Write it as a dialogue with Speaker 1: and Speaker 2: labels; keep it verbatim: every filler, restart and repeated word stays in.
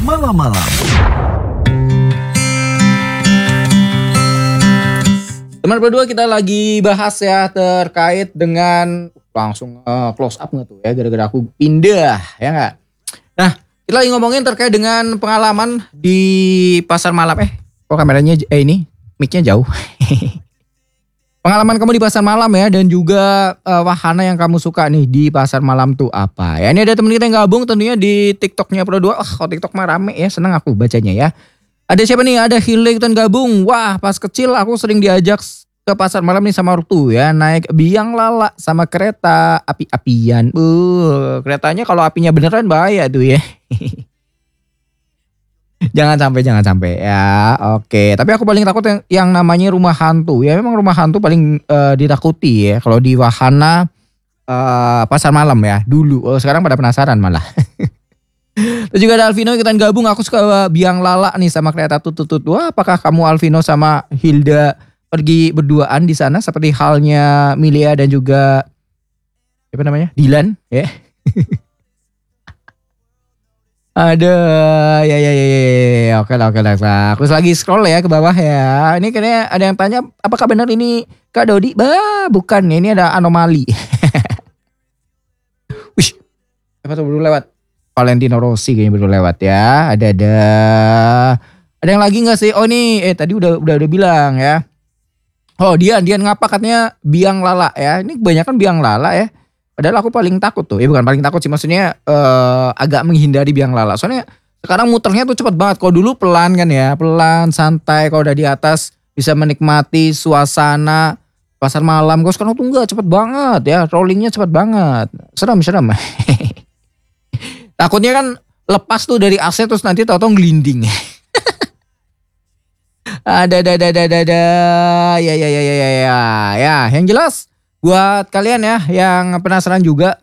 Speaker 1: malam-malam.
Speaker 2: Teman berdua kita lagi bahas ya terkait dengan langsung uh, close up nggak tuh ya gara-gara aku pindah ya nggak. Nah kita lagi ngomongin terkait dengan pengalaman di pasar malam. Eh kok kameranya eh ini mic-nya jauh. Pengalaman kamu di pasar malam ya dan juga uh, wahana yang kamu suka nih di pasar malam tuh apa ya. Ini ada temen kita yang gabung tentunya di TikToknya Pro dua. Wah kalau TikTok mah rame ya, seneng aku bacanya ya. Ada siapa nih? Ada Hile ikutan gabung. Wah pas kecil aku sering diajak ke pasar malam nih sama ortu ya. Naik biang lala sama kereta api-apian. Uh, keretanya kalau apinya beneran bahaya tuh ya. Jangan sampai, jangan sampai ya. Oke, tapi aku paling takut yang, yang namanya rumah hantu. Ya memang rumah hantu paling uh, ditakuti ya. Kalau di wahana uh, pasar malam ya dulu. Oh, sekarang pada penasaran malah. Terus juga ada Alvino ikutan gabung. Aku suka biang lala nih sama kereta tutut. Wah, apakah kamu Alvino sama Hilda pergi berduaan di sana seperti halnya Milia dan juga apa namanya? Dilan ya. Ada ya ya ya ya ya oke lah oke lah. Aku lagi scroll ya ke bawah ya. Ini kayaknya ada yang tanya apakah benar ini Kak Dodi? Bah, bukan. Ini ada anomali. Wih, apa tuh baru lewat? Valentino Rossi kayaknya baru lewat ya. Ada ada ada yang lagi nggak sih? Oh nih, eh tadi udah udah udah bilang ya. Oh Dian Dian ngapa katanya biang lala ya? Ini kebanyakan biang lala ya. Padahal aku paling takut tuh. Ya bukan paling takut sih, maksudnya eh, agak menghindari biang lala. Soalnya sekarang muternya tuh cepet banget. Kalau dulu pelan kan ya, pelan santai. Kalau udah di atas bisa menikmati suasana pasar malam. Kalau sekarang tuh enggak, cepet banget ya. Rollingnya cepet banget. Serem serem. Takutnya kan lepas tuh dari A C terus nanti tau-tau ngelinding. Ada ada ada ada ada ya ya ya ya ya ya ya yang jelas buat kalian ya yang penasaran juga